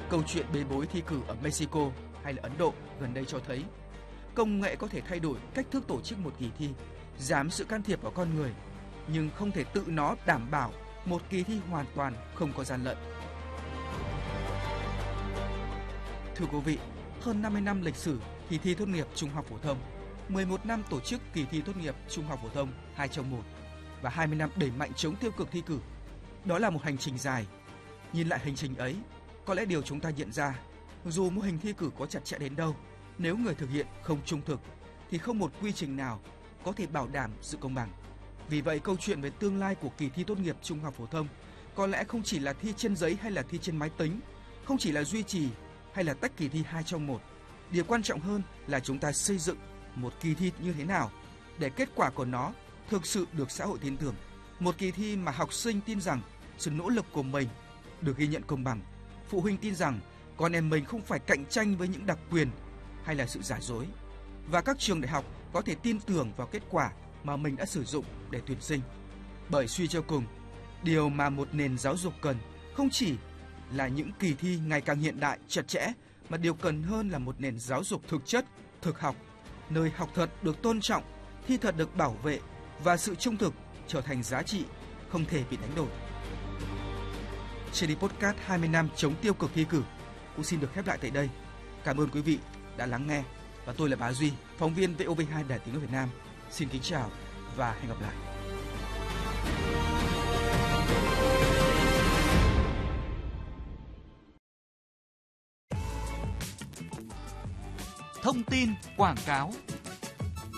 Câu chuyện bê bối thi cử ở Mexico hay là Ấn Độ gần đây cho thấy công nghệ có thể thay đổi cách thức tổ chức một kỳ thi, giảm sự can thiệp vào con người, nhưng không thể tự nó đảm bảo một kỳ thi hoàn toàn không có gian lận. Thưa quý vị, hơn 50 năm lịch sử kỳ thi tốt nghiệp trung học phổ thông, 11 năm tổ chức kỳ thi tốt nghiệp trung học phổ thông 2 trong 1 và 20 năm đẩy mạnh chống tiêu cực thi cử. Đó là một hành trình dài. Nhìn lại hành trình ấy, có lẽ điều chúng ta nhận ra, dù mô hình thi cử có chặt chẽ đến đâu, nếu người thực hiện không trung thực thì không một quy trình nào có thể bảo đảm sự công bằng. Vì vậy, câu chuyện về tương lai của kỳ thi tốt nghiệp trung học phổ thông có lẽ không chỉ là thi trên giấy hay là thi trên máy tính, không chỉ là duy trì hay là tách kỳ thi 2 trong 1. Điều quan trọng hơn là chúng ta xây dựng một kỳ thi như thế nào để kết quả của nó thực sự được xã hội tin tưởng. Một kỳ thi mà học sinh tin rằng sự nỗ lực của mình được ghi nhận công bằng. Phụ huynh tin rằng con em mình không phải cạnh tranh với những đặc quyền hay là sự giả dối. Và các trường đại học có thể tin tưởng vào kết quả mà mình đã sử dụng để tuyển sinh. Bởi suy cho cùng, điều mà một nền giáo dục cần không chỉ là những kỳ thi ngày càng hiện đại, chặt chẽ, mà điều cần hơn là một nền giáo dục thực chất, thực học, nơi học thật được tôn trọng, thi thật được bảo vệ và sự trung thực trở thành giá trị không thể bị đánh đổi. Series podcast 20 năm chống tiêu cực thi cử cũng xin được khép lại tại đây. Cảm ơn quý vị đã lắng nghe và tôi là Bá Duy, phóng viên VOV2 Đài Tiếng nói Việt Nam. Xin kính chào và hẹn gặp lại. Thông tin quảng cáo.